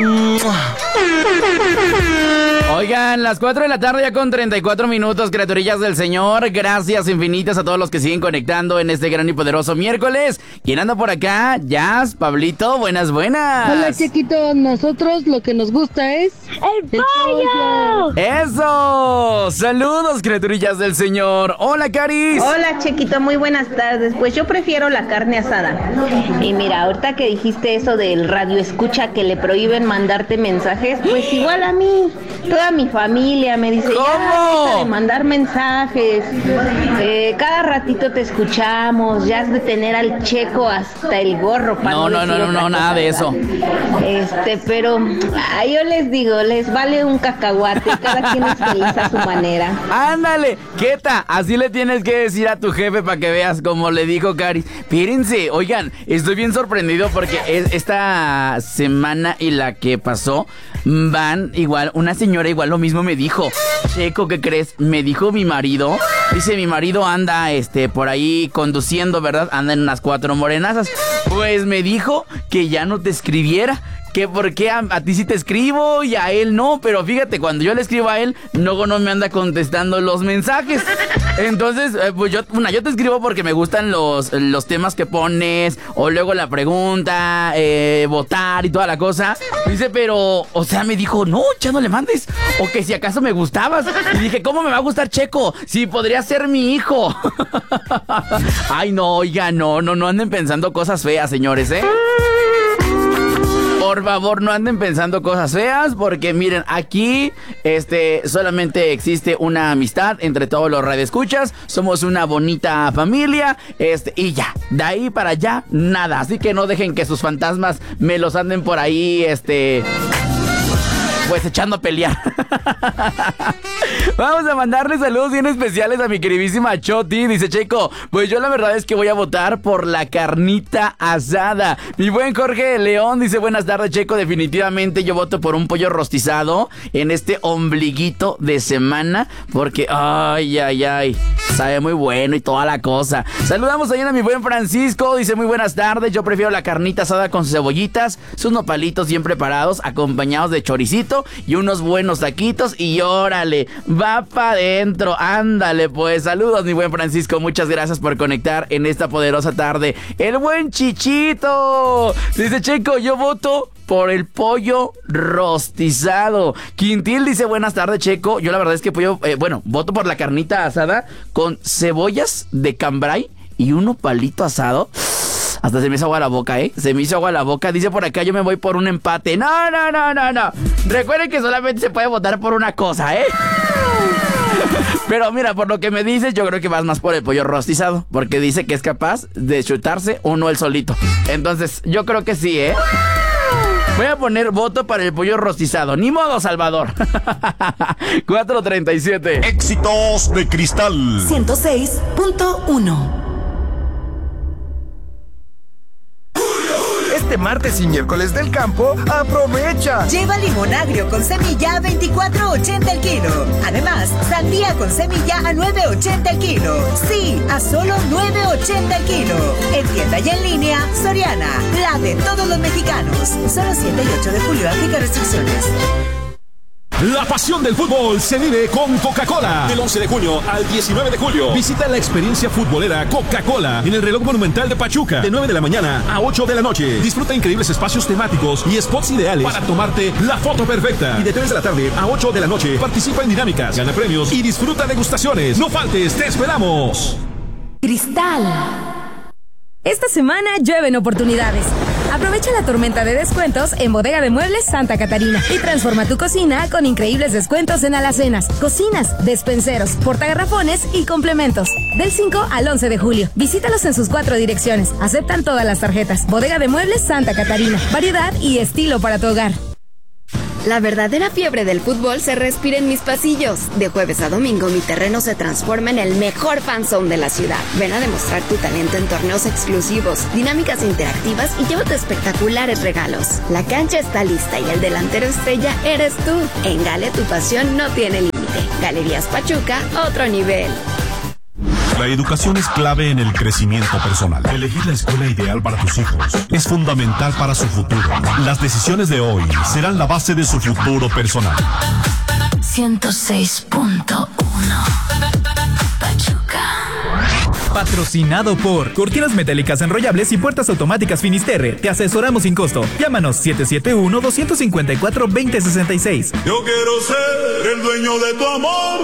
Oigan, las 4 de la tarde ya con 34 minutos, criaturillas del Señor. Gracias infinitas a todos los que siguen conectando en este gran y poderoso miércoles. ¿Quién anda por acá? Jazz, Pablito, buenas. Hola, chiquito, nosotros lo que nos gusta es... ¡El pollo! ¡Eso! Saludos, criaturillas del Señor. Hola, Caris. Hola, chiquito, muy buenas tardes. Pues yo prefiero la carne asada. Y mira, ahorita que dijiste eso del radio escucha que le prohíben mandarte mensajes, pues igual a mí, toda mi familia me dice, ya deja de mandar mensajes, cada ratito te escuchamos, ya has de tener al Checo hasta el gorro para No, nada de eso. Pero yo les digo, les vale un cacahuate, cada quien es feliz a su manera. Ándale, Keta, así le tienes que decir a tu jefe para que veas como le dijo Cari. Fíjense, oigan, estoy bien sorprendido porque esta semana y la que pasó van igual, una señora igual lo mismo me dijo. Checo, ¿qué crees? Me dijo mi marido, dice mi marido anda por ahí conduciendo, ¿verdad? Anda en unas 4 morenazas. Pues me dijo que ya no te escribiera, que por qué a ti sí te escribo y a él no, pero fíjate, cuando yo le escribo a él, luego no me anda contestando los mensajes. Entonces, pues yo te escribo porque me gustan los temas que pones, o luego la pregunta, votar y toda la cosa. Dice, pero, o sea, me dijo, no, ya no le mandes, o que si acaso me gustabas. Y dije, ¿cómo me va a gustar Checo? Si podría ser mi hijo. Ay, no, oiga, no anden pensando cosas feas, señores, Por favor, no anden pensando cosas feas, porque miren, aquí solamente existe una amistad entre todos los radioescuchas. Somos una bonita familia, y ya, de ahí para allá, nada. Así que no dejen que sus fantasmas me los anden por ahí, pues echando a pelear. Vamos a mandarle saludos bien especiales a mi queridísima Choti. Dice Checo, pues yo la verdad es que voy a votar por la carnita asada. Mi buen Jorge León dice, buenas tardes Checo, definitivamente yo voto por un pollo rostizado en este ombliguito de semana, porque ay, sabe muy bueno y toda la cosa. Saludamos también a mi buen Francisco, dice muy buenas tardes, yo prefiero la carnita asada con sus cebollitas, sus nopalitos bien preparados, acompañados de choricito y unos buenos taquitos, y órale, va pa' adentro. Ándale pues, saludos mi buen Francisco, muchas gracias por conectar en esta poderosa tarde. El buen Chichito dice, Checo, yo voto por el pollo rostizado. Quintil dice, buenas tardes Checo, yo la verdad es que voto por la carnita asada con cebollas de cambray y un nopalito asado. Hasta se me hizo agua la boca, Se me hizo agua la boca. Dice por acá, yo me voy por un empate. No. Recuerden que solamente se puede votar por una cosa, Pero mira, por lo que me dices, yo creo que vas más por el pollo rostizado, porque dice que es capaz de chutarse uno él solito. Entonces, yo creo que sí, Voy a poner voto para el pollo rostizado. Ni modo, Salvador. 4:37. Éxitos de Cristal 106.1. Este martes y miércoles del campo, aprovecha. Lleva limón agrio con semilla a $24.80 el kilo. Además, sandía con semilla a $9.80 el kilo. Sí, a solo $9.80 el kilo. En tienda y en línea, Soriana, la de todos los mexicanos. Solo 7 y 8 de julio, aplica restricciones. La pasión del fútbol se vive con Coca-Cola. Del 11 de junio al 19 de julio. Visita la experiencia futbolera Coca-Cola en el reloj monumental de Pachuca. De 9 de la mañana a 8 de la noche. Disfruta increíbles espacios temáticos y spots ideales para tomarte la foto perfecta. Y de 3 de la tarde a 8 de la noche participa en dinámicas, gana premios y disfruta degustaciones. No faltes, te esperamos. Cristal. Esta semana llueven oportunidades. Aprovecha la tormenta de descuentos en Bodega de Muebles Santa Catarina y transforma tu cocina con increíbles descuentos en alacenas, cocinas, despenseros, portagarrafones y complementos. Del 5 al 11 de julio. Visítalos en sus 4 direcciones. Aceptan todas las tarjetas. Bodega de Muebles Santa Catarina. Variedad y estilo para tu hogar. La verdadera fiebre del fútbol se respira en mis pasillos. De jueves a domingo, mi terreno se transforma en el mejor fanzone de la ciudad. Ven a demostrar tu talento en torneos exclusivos, dinámicas interactivas y llévate espectaculares regalos. La cancha está lista y el delantero estrella eres tú. En Gale, tu pasión no tiene límite. Galerías Pachuca, otro nivel. La educación es clave en el crecimiento personal. Elegir la escuela ideal para tus hijos es fundamental para su futuro. Las decisiones de hoy serán la base de su futuro personal. 106.1 Pachuca. Patrocinado por Cortinas Metálicas Enrollables y Puertas Automáticas Finisterre. Te asesoramos sin costo. Llámanos 771-254-2066. Yo quiero ser el dueño de tu amor.